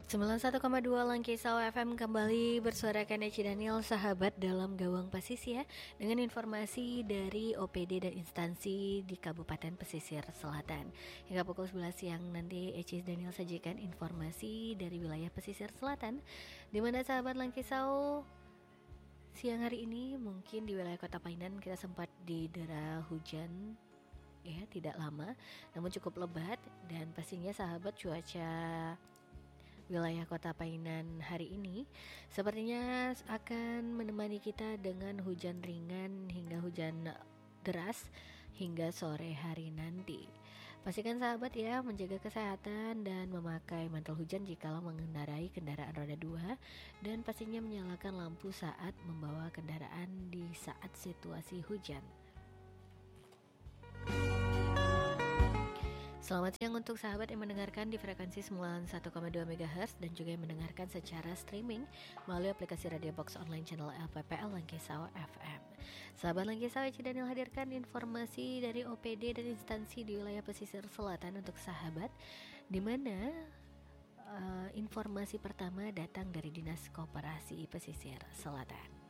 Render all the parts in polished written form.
91,2 Langkisau FM kembali bersuarakan Eci Daniel, sahabat dalam gawang pesisir, dengan informasi dari OPD dan instansi di Kabupaten Pesisir Selatan. Hingga pukul 11 siang nanti Eci Daniel sajikan informasi dari wilayah pesisir selatan, di mana sahabat Langkisau, siang hari ini mungkin di wilayah Kota Painan kita sempat didera hujan, ya tidak lama namun cukup lebat, dan pastinya sahabat cuaca wilayah Kota Painan hari ini sepertinya akan menemani kita dengan hujan ringan hingga hujan deras hingga sore hari nanti. Pastikan sahabat ya menjaga kesehatan dan memakai mantel hujan jikalau mengendarai kendaraan roda 2, dan pastinya menyalakan lampu saat membawa kendaraan di saat situasi hujan. Selamat siang untuk sahabat yang mendengarkan di frekuensi 91,2 MHz dan juga yang mendengarkan secara streaming melalui aplikasi Radio Box Online channel LPPL Langkisau FM. Sahabat Langkisau, Eci Daniel hadirkan informasi dari OPD dan instansi di wilayah pesisir selatan untuk sahabat, di mana informasi pertama datang dari Dinas Koperasi Pesisir Selatan.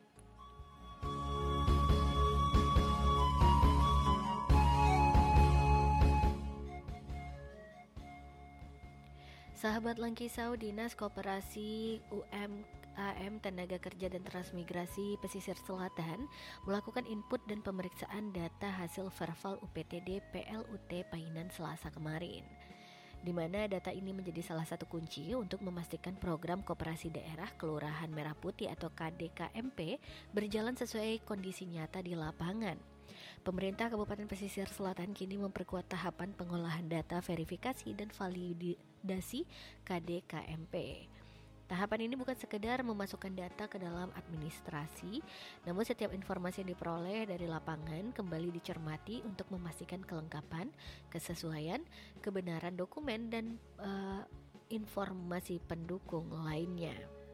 Sahabat Langkisau, Dinas Koperasi UMKM Tenaga Kerja dan Transmigrasi Pesisir Selatan melakukan input dan pemeriksaan data hasil verval UPTD PLUT Painan Selasa kemarin, di mana data ini menjadi salah satu kunci untuk memastikan program Koperasi Daerah Kelurahan Merah Putih atau KDKMP berjalan sesuai kondisi nyata di lapangan. Pemerintah Kabupaten Pesisir Selatan kini memperkuat tahapan pengolahan data, verifikasi, dan validasi KDKMP. Tahapan ini bukan sekedar memasukkan data ke dalam administrasi, namun setiap informasi yang diperoleh dari lapangan kembali dicermati untuk memastikan kelengkapan, kesesuaian, kebenaran dokumen, dan informasi pendukung lainnya.